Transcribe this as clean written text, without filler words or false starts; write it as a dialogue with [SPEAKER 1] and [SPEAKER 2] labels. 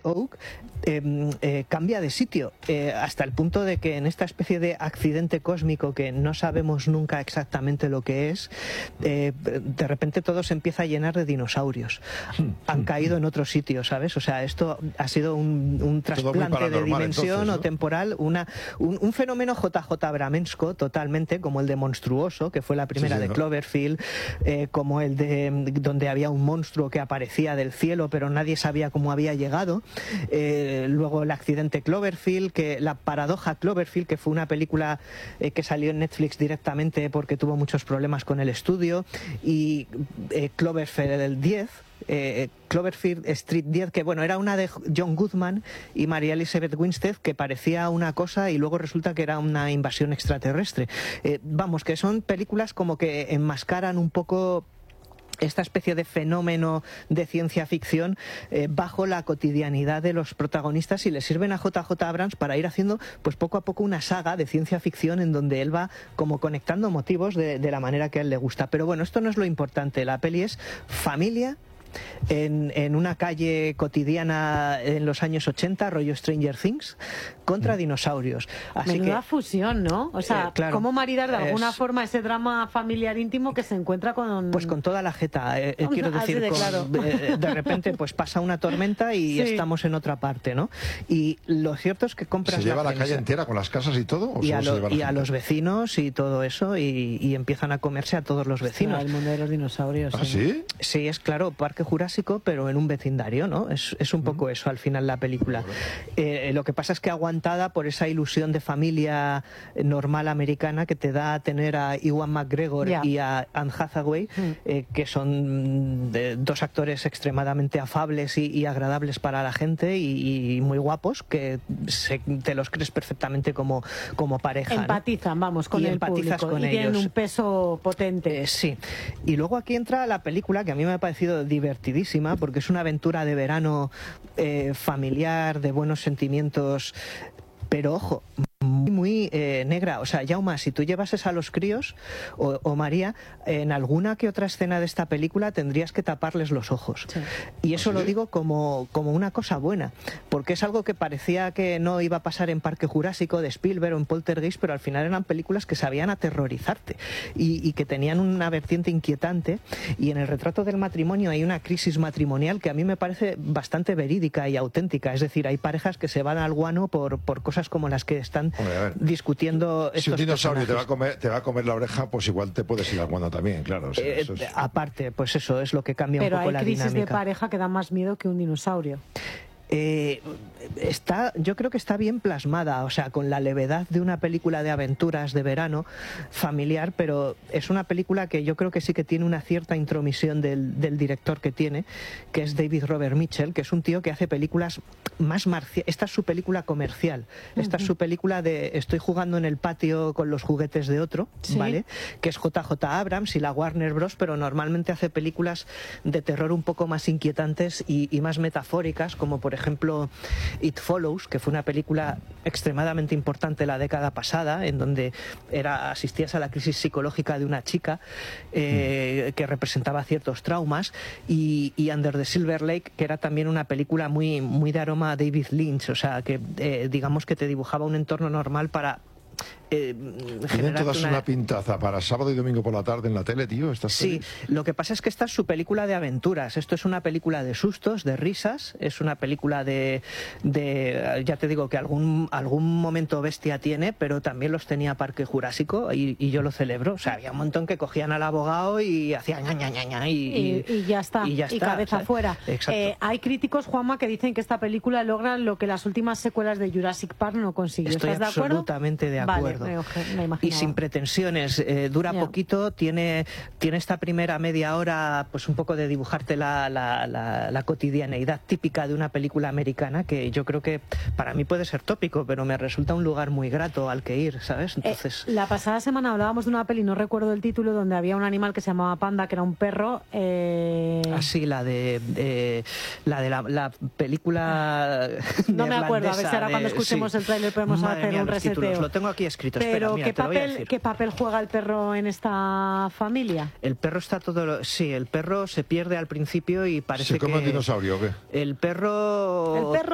[SPEAKER 1] Oak cambia de sitio, hasta el punto de que en esta especie de accidente cósmico que no sabemos nunca exactamente lo que es, de repente todo se empieza a llenar de dinosaurios. Han caído en otro sitio, ¿sabes? O sea, esto ha sido un trasplante de dimensión, entonces, ¿no? O temporal, un fenómeno JJ Abramesco totalmente, como el de Monstruoso, que fue la primera de Cloverfield, como el de donde había un monstruo que aparecía del cielo pero nadie sabía cómo había llegado, luego el accidente Cloverfield, que la paradoja Cloverfield, que fue una película que salió en Netflix directamente porque tuvo muchos problemas con el estudio, y Cloverfield 10, Cloverfield Street 10, que bueno, era una de John Goodman y María Elizabeth Winstead, que parecía una cosa y luego resulta que era una invasión extraterrestre. Vamos, que son películas como que enmascaran un poco esta especie de fenómeno de ciencia ficción bajo la cotidianidad de los protagonistas, y le sirven a JJ Abrams para ir haciendo pues poco a poco una saga de ciencia ficción en donde él va como conectando motivos de la manera que a él le gusta. Pero bueno, esto no es lo importante. La peli es familia en una calle cotidiana en los años 80, rollo Stranger Things, contra dinosaurios. Así
[SPEAKER 2] menuda fusión, ¿no? O sea,
[SPEAKER 1] claro,
[SPEAKER 2] ¿cómo maridar de alguna forma ese drama familiar íntimo que se encuentra con...
[SPEAKER 1] Pues con toda la jeta, quiero decir, de repente pues pasa una tormenta y estamos en otra parte, ¿no? Y lo cierto es que compras...
[SPEAKER 3] ¿Se lleva la calle entera con las casas y todo? ¿O
[SPEAKER 1] y
[SPEAKER 3] a
[SPEAKER 1] los vecinos y todo eso, y empiezan a comerse a todos los vecinos.
[SPEAKER 2] El mundo de los dinosaurios.
[SPEAKER 3] ¿Ah, sí?
[SPEAKER 1] Sí, es claro, Parque Jurásico, pero en un vecindario, ¿no? Es un poco eso al final la película. Lo que pasa es que aguantada por esa ilusión de familia normal americana que te da tener a Ewan McGregor y a Anne Hathaway, que son dos actores extremadamente afables y agradables para la gente, y muy guapos, que te los crees perfectamente como pareja.
[SPEAKER 2] Empatizan, ¿no? Vamos, con
[SPEAKER 1] y
[SPEAKER 2] el
[SPEAKER 1] empatizas
[SPEAKER 2] público,
[SPEAKER 1] con
[SPEAKER 2] y
[SPEAKER 1] ellos.
[SPEAKER 2] tienen un peso potente.
[SPEAKER 1] Sí. Y luego aquí entra la película, que a mí me ha parecido divertidísima, porque es una aventura de verano familiar, de buenos sentimientos, pero ojo, muy negra. O sea, Jaume, si tú llevases a los críos, o María, en alguna que otra escena de esta película tendrías que taparles los ojos. Sí. Y eso lo digo como una cosa buena, porque es algo que parecía que no iba a pasar en Parque Jurásico de Spielberg o en Poltergeist, pero al final eran películas que sabían aterrorizarte y que tenían una vertiente inquietante. Y en El retrato del matrimonio hay una crisis matrimonial que a mí me parece bastante verídica y auténtica. Es decir, hay parejas que se van al guano por cosas como las que están discutiendo.
[SPEAKER 3] Si un dinosaurio te va a comer la oreja, pues igual te puedes ir al guano también, claro. O sea,
[SPEAKER 1] aparte, pues eso es lo que cambia un poco la dinámica.
[SPEAKER 2] Pero hay crisis de pareja que da más miedo que un dinosaurio.
[SPEAKER 1] Yo creo que está bien plasmada, o sea, con la levedad de una película de aventuras de verano familiar, pero es una película que yo creo que sí que tiene una cierta intromisión del director que tiene, que es David Robert Mitchell, que es un tío que hace películas más marciales. Esta es su película comercial, esta es su película de estoy jugando en el patio con los juguetes de otro, ¿vale? Que es JJ Abrams y la Warner Bros., pero normalmente hace películas de terror un poco más inquietantes y más metafóricas, como por ejemplo It Follows, que fue una película extremadamente importante la década pasada, en donde asistías a la crisis psicológica de una chica que representaba ciertos traumas, y Under the Silver Lake, que era también una película muy de aroma a David Lynch, o sea, que digamos que te dibujaba un entorno normal para
[SPEAKER 3] tienen todas una pintaza para sábado y domingo por la tarde en la tele, tío.
[SPEAKER 1] Sí, lo que pasa es que esta es su película de aventuras. Esto es una película de sustos, de risas. Es una película de ya te digo que algún momento bestia tiene, pero también los tenía Parque Jurásico, y yo lo celebro. O sea, había un montón que cogían al abogado y hacían ña,
[SPEAKER 2] y ya está, y cabeza fuera. Hay críticos, Juanma, que dicen que esta película logra lo que las últimas secuelas de Jurassic Park no consiguió.
[SPEAKER 1] Estoy
[SPEAKER 2] ¿Estás de acuerdo?
[SPEAKER 1] Absolutamente de acuerdo.
[SPEAKER 2] Vale,
[SPEAKER 1] y sin pretensiones, dura poquito, tiene esta primera media hora pues un poco de dibujarte la cotidianeidad típica de una película americana, que yo creo que para mí puede ser tópico, pero me resulta un lugar muy grato al que ir, ¿sabes? Entonces
[SPEAKER 2] la pasada semana hablábamos de una peli, no recuerdo el título, donde había un animal que se llamaba Panda, que era un perro.
[SPEAKER 1] Sí, la película
[SPEAKER 2] no me acuerdo, a ver si ahora cuando escuchemos el tráiler podemos hacer un reseteo.
[SPEAKER 1] Lo tengo aquí escrito.
[SPEAKER 2] Pero
[SPEAKER 1] espera, mira,
[SPEAKER 2] ¿qué papel juega el perro en esta familia?
[SPEAKER 1] El perro está sí, el perro se pierde al principio y parece que...
[SPEAKER 3] ¿Se come un dinosaurio o qué?
[SPEAKER 1] El perro